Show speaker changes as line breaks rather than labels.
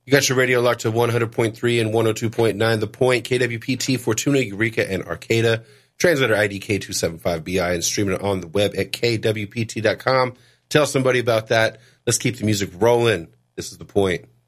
You got your radio locked to 100.3 and 102.9 The Point, KWPT, Fortuna, Eureka, and Arcata. Translator ID K275BI and streaming it on the web at kwpt.com. Tell somebody about that. Let's keep the music rolling. This is The Point.